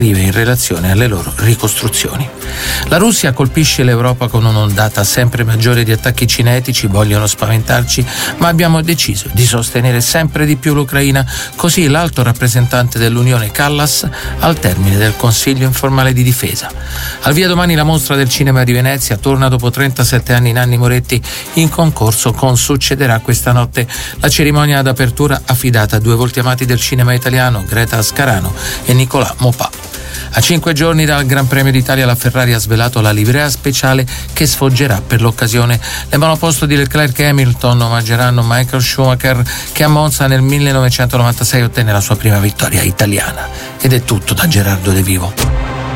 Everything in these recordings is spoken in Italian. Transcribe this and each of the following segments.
in relazione alle loro ricostruzioni. La Russia colpisce l'Europa con un'ondata sempre maggiore di attacchi cinetici, vogliono spaventarci, ma abbiamo deciso di sostenere sempre di più l'Ucraina, così l'alto rappresentante dell'Unione Callas al termine del Consiglio informale di difesa. Al via domani la mostra del cinema di Venezia, torna dopo 37 anni Nanni Moretti in concorso con Succederà questa notte, la cerimonia d'apertura affidata a due volti amati del cinema italiano, Greta Ascarano e Nicolas Maupin. A 5 giorni dal Gran Premio d'Italia la Ferrari ha svelato la livrea speciale che sfoggerà per l'occasione. Le monoposto di Leclerc e Hamilton omaggeranno Michael Schumacher, che a Monza nel 1996 ottenne la sua prima vittoria italiana. Ed è tutto da Gerardo De Vivo.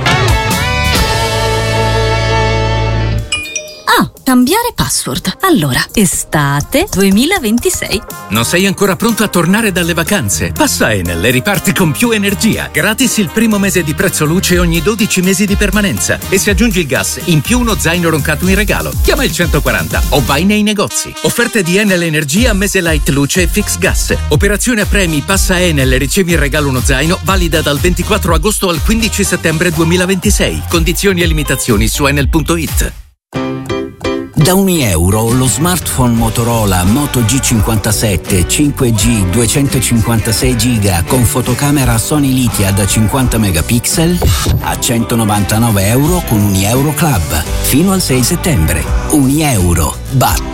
Cambiare password. Allora, estate 2026. Non sei ancora pronto a tornare dalle vacanze? Passa Enel e riparti con più energia. Gratis il primo mese di prezzo luce ogni 12 mesi di permanenza. E se aggiungi il gas, in più uno zaino roncato in regalo. Chiama il 140 o vai nei negozi. Offerte di Enel Energia, mese light luce e fix gas. Operazione a premi, passa Enel e ricevi in regalo uno zaino, valida dal 24 agosto al 15 settembre 2026. Condizioni e limitazioni su enel.it. Da €1 lo smartphone Motorola Moto G57 5G 256 GB con fotocamera Sony Lithia da 50 megapixel a €199 con Unieuro Club fino al 6 settembre. Unieuro batte